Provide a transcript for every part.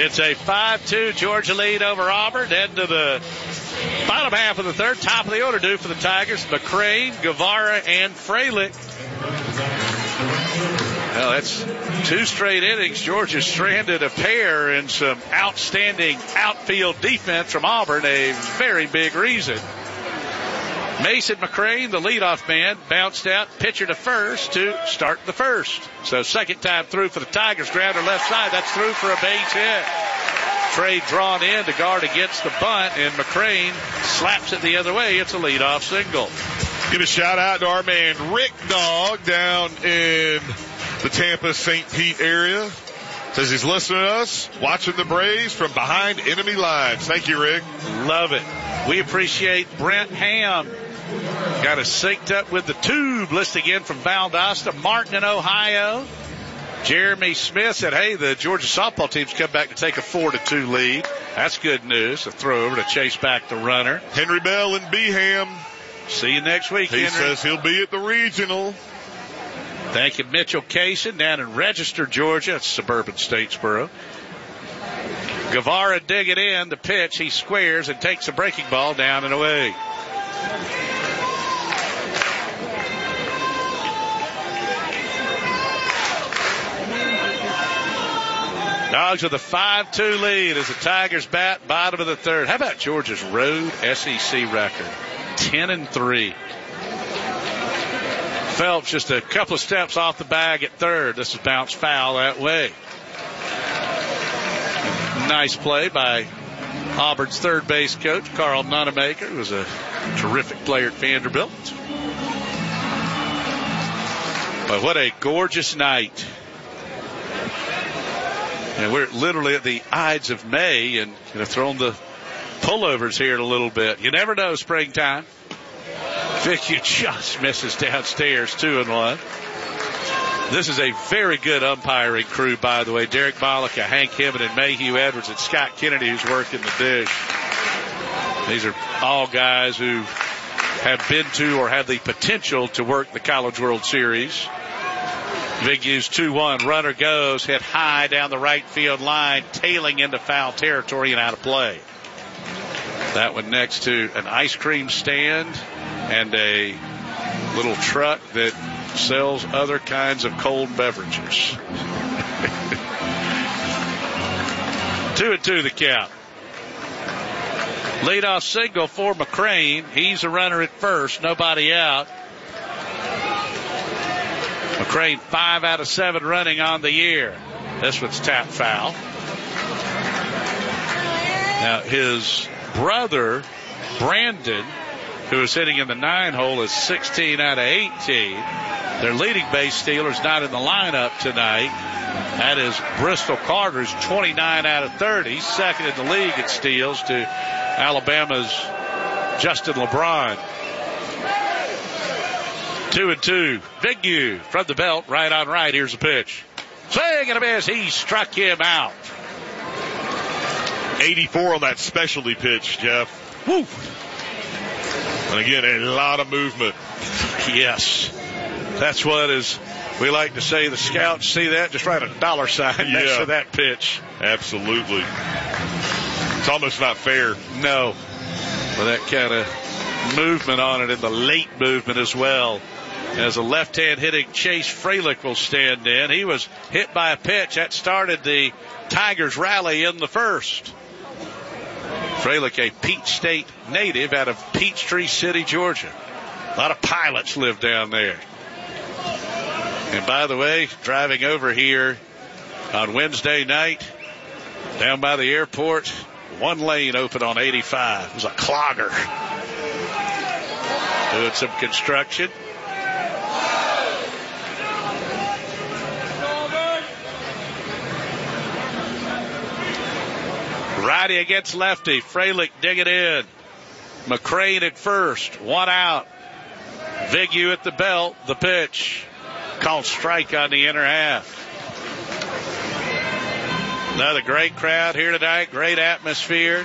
It's a 5-2 Georgia lead over Auburn. Into the bottom half of the third. Top of the order due for the Tigers. McCrane, Guevara, and Freilich. Well, that's 2 straight innings. Georgia stranded a pair and some outstanding outfield defense from Auburn. A very big reason. Mason McCrane, the leadoff man, bounced out, pitcher to first to start the first. So second time through for the Tigers. Grounder left side. That's through for a base hit. Trey drawn in to guard against the bunt, and McCrane slaps it the other way. It's a leadoff single. Give a shout out to our man Rick Dog down in the Tampa St. Pete area. Says he's listening to us, watching the Braves from behind enemy lines. Thank you, Rick. Love it. We appreciate Brent Ham. Got us synced up with the tube listing in from Valdosta, Martin in Ohio. Jeremy Smith said, hey, the Georgia softball team's come back to take a 4-2 lead. That's good news. A throw over to chase back the runner. Henry Bell in Beham. See you next week, He Henry. says he'll be at the regional. Thank you, Mitchell Kaysen down in Register, Georgia. It's suburban Statesboro. Guevara digging in the pitch. He squares and takes a breaking ball down and away. Dogs with a 5-2 lead as the Tigers bat bottom of the third. How about Georgia's road SEC record? 10-3. Phelps just a couple of steps off the bag at third. This is bounced foul that way. Nice play by Auburn's third base coach, Carl Nunemaker, who was a terrific player at Vanderbilt. But what a gorgeous night. And we're literally at the Ides of May and throwing the pullovers here in a little bit. You never know springtime. Vicky just misses downstairs, 2-1. This is a very good umpiring crew, by the way. Derek Bollica, Hank Hibbett, and Mayhew Edwards, and Scott Kennedy, who's working the dish. These are all guys who have been to or have the potential to work the College World Series. Big U's 2-1. Runner goes, hit high down the right field line, tailing into foul territory and out of play. That one next to an ice cream stand and a little truck that sells other kinds of cold beverages. 2-2 the count. Leadoff single for McCrane. He's a runner at first, nobody out. McCrane 5 out of 7 running on the year. This one's tapped foul. Now his brother, Brandon, who is hitting in the 9 hole, is 16 out of 18. Their leading base stealer's not in the lineup tonight. That is Bristol Carter's 29 out of 30. Second in the league in steals to Alabama's Justin LeBron. 2-2. Big U from the belt, right on right. Here's the pitch. Swing and a miss. He struck him out. 84 on that specialty pitch, Jeff. Woo. And again, a lot of movement. Yes. That's what is, we like to say, the scouts see that, just write a $ sign next to that pitch. Absolutely. It's almost not fair. No. With that kind of movement on it in the late movement as well. As a left-hand hitting Chase Freilich will stand in. He was hit by a pitch. That started the Tigers rally in the first. Freilich, a Peach State native out of Peachtree City, Georgia. A lot of pilots live down there. And by the way, driving over here on Wednesday night, down by the airport, one lane open on 85. It was a clogger. Doing some construction. Righty against lefty. Freilich digging in. McCrane at first. One out. Vigu at the belt. The pitch. Called strike on the inner half. Another great crowd here tonight. Great atmosphere.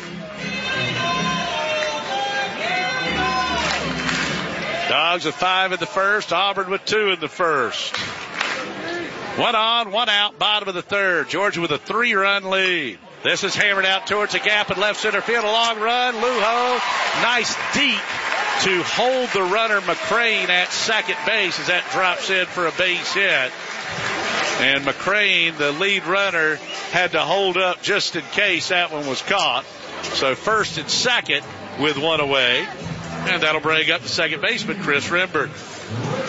Dogs with 5 in the first. Auburn with 2 in the first. 1 on, 1 out, bottom of the third. Georgia with a 3-run lead. This is hammered out towards the gap in left center field. A long run. Lujo, nice deep to hold the runner McCrane at second base as that drops in for a base hit. And McCrane, the lead runner, had to hold up just in case that one was caught. So first and second with one away. And that'll bring up the second baseman, Chris Renberg.